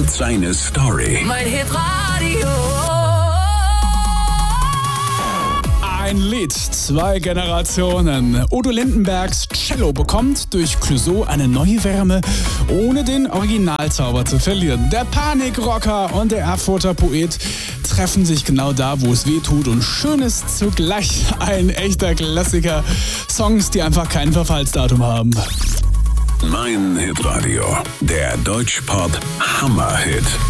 und seine Story. Mein Hitradio. Ein Lied, zwei Generationen. Udo Lindenbergs Cello bekommt durch Clouseau eine neue Wärme, ohne den Originalzauber zu verlieren. Der Panikrocker und der Erfurter Poet treffen sich genau da, wo es weh tut, und schön ist zugleich ein echter Klassiker. Songs, die einfach kein Verfallsdatum haben. Mein Hitradio, der Deutschpop Hammerhit.